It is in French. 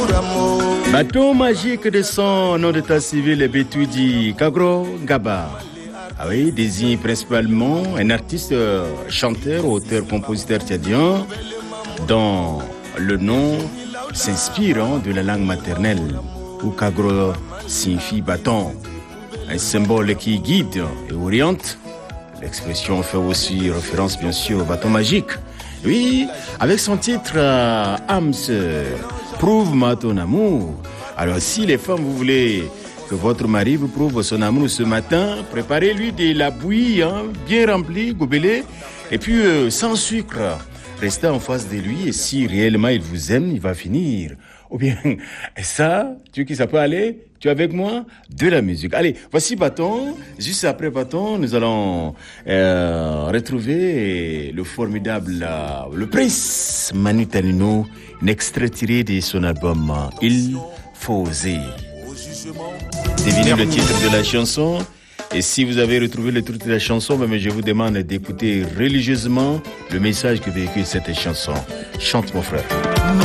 Bâton magique de son nom d'état civil est Betudi Kagro Gaba. Ah oui, désigne principalement un artiste, chanteur, auteur, compositeur tchadien dont le nom s'inspire de la langue maternelle où Kagro signifie bâton, un symbole qui guide et oriente. L'expression fait aussi référence bien sûr au bâton magique. Oui, avec son titre Âme sœur, prouve-moi ton amour. Alors si les femmes vous voulez que votre mari vous prouve son amour ce matin, préparez-lui de la bouillie bien remplie, gobelée, et puis sans sucre. Restez en face de lui et si réellement il vous aime, il va finir. Ou bien, ça, tu veux que ça peut aller? Tu es avec moi? De la musique. Allez, voici Bâton. Juste après Bâton, nous allons retrouver le formidable, le prince Manu Tanino, un extrait tiré de son album Il faut oser. Devinez le titre de la chanson. Et si vous avez retrouvé le titre de la chanson, je vous demande d'écouter religieusement le message que véhicule cette chanson. Chante mon frère.